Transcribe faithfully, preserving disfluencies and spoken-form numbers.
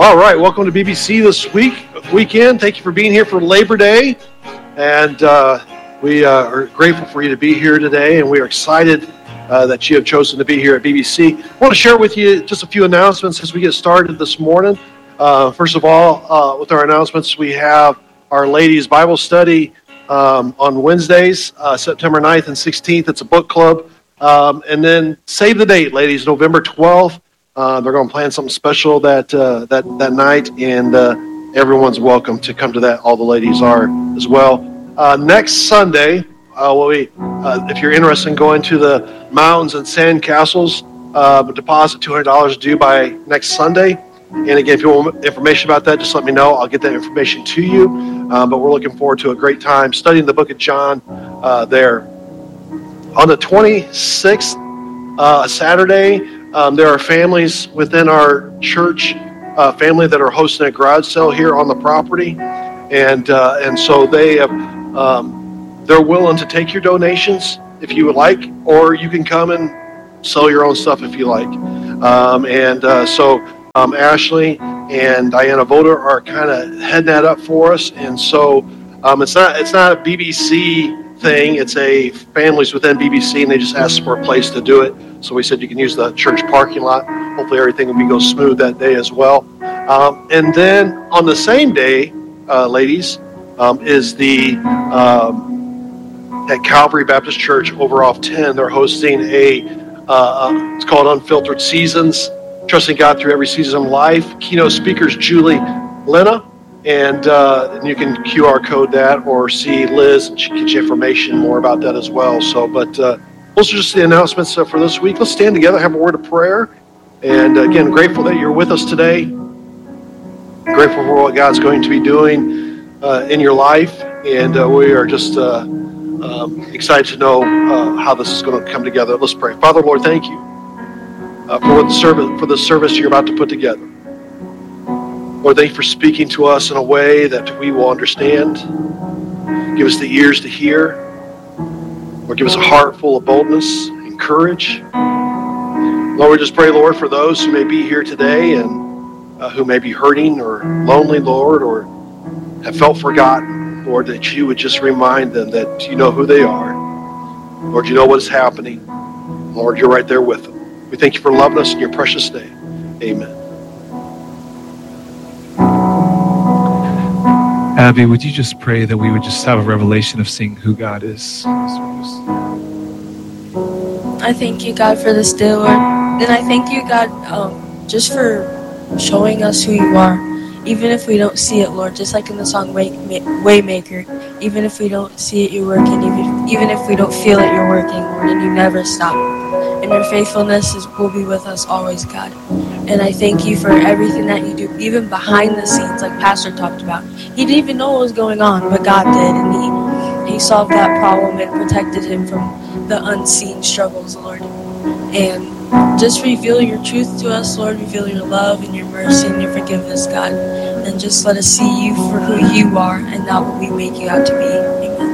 All right, welcome to B B C this week, weekend. Thank you for being here for Labor Day, and uh, we uh, are grateful for you to be here today, and we are excited uh, that you have chosen to be here at B B C. I want to share with you just a few announcements as we get started this morning. Uh, first of all, uh, with our announcements, we have our ladies' Bible study um, on Wednesdays, uh, September ninth and sixteenth. It's a book club. Um, and then save the date, ladies, November twelfth. Uh, they're going to plan something special that uh, that that night, and uh, everyone's welcome to come to that. All the ladies are as well. Uh, next Sunday, uh, well, we, uh, if you're interested in going to the mountains and sand castles, uh, deposit two hundred dollars due by next Sunday. And again, if you want information about that, just let me know. I'll get that information to you. Um, but we're looking forward to a great time studying the book of John uh, there. On the twenty-sixth, uh, Saturday, Um, there are families within our church uh, family that are hosting a garage sale here on the property, and uh, and so they have, um, they're willing to take your donations if you would like, or you can come and sell your own stuff if you like. Um, and uh, so um, Ashley and Diana Voda are kind of heading that up for us, and so um, it's not it's not a B B C thing. It's a families within B B C, and they just asked for a place to do it. So we said you can use the church parking lot. Hopefully everything will be go smooth that day as well. Um, and then on the same day, uh, ladies, um, is the um, at Calvary Baptist Church over off ten. They're hosting a uh, it's called Unfiltered Seasons, trusting God through every season of life. Keynote speakers Julie Lena. And, uh, and you can Q R code that or see Liz, and she can get you information more about that as well. So, but uh, those are just the announcements uh, for this week. Let's stand together, have a word of prayer. And uh, again, grateful that you're with us today. Grateful for what God's going to be doing uh, in your life. And uh, we are just uh, um, excited to know uh, how this is going to come together. Let's pray. Father, Lord, thank you uh, for, what the service, for the service you're about to put together. Lord, thank you for speaking to us in a way that we will understand. Give us the ears to hear. Lord, give us a heart full of boldness and courage. Lord, we just pray, Lord, for those who may be here today and uh, who may be hurting or lonely, Lord, or have felt forgotten, Lord, that you would just remind them that you know who they are. Lord, you know what is happening. Lord, you're right there with them. We thank you for loving us in your precious name. Amen. Abby, would you just pray that we would just have a revelation of seeing who God is? I thank you, God, for this day, Lord. And I thank you, God, um, just for showing us who you are. Even if we don't see it, Lord, just like in the song Way- Waymaker, even if we don't see it, you're working. Even, even if we don't feel it, you're working, Lord, and you never stop. And your faithfulness is, will be with us always, God. And I thank you for everything that you do, even behind the scenes, like Pastor talked about. He didn't even know what was going on, but God did, and he, he solved that problem and protected him from the unseen struggles, Lord. And just reveal your truth to us, Lord. Reveal your love and your mercy and your forgiveness, God. And just let us see you for who you are and not what we make you out to be. Amen.